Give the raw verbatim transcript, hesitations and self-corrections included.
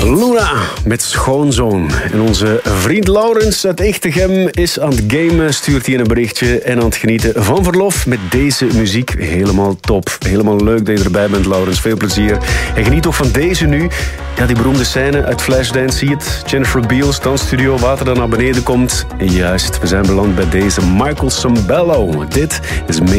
Luna met Schoonzoon. En onze vriend Laurens uit Echtegem is aan het gamen, stuurt hij een berichtje en aan het genieten van verlof met deze muziek. Helemaal top. Helemaal leuk dat je erbij bent, Laurens. Veel plezier. En geniet ook van deze nu. Ja, die beroemde scène uit Flashdance, zie je het? Jennifer Beals, dansstudio, water dat naar beneden komt. En juist, we zijn beland bij deze Michael Sambello. Dit is